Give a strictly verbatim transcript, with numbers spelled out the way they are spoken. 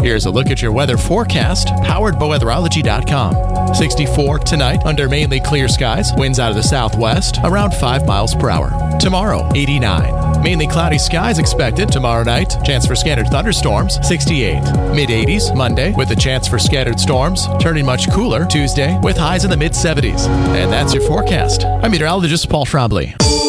Here's a look at your weather forecast, powered by weatherology dot com. sixty-four tonight under mainly clear skies, winds out of the southwest, around five miles per hour. Tomorrow, eighty-nine. Mainly cloudy skies expected tomorrow night. Chance for scattered thunderstorms, sixty-eight. mid eighties Monday with a chance for scattered storms. Turning much cooler Tuesday with highs in the mid seventies. And that's your forecast. I'm meteorologist Paul Trombley.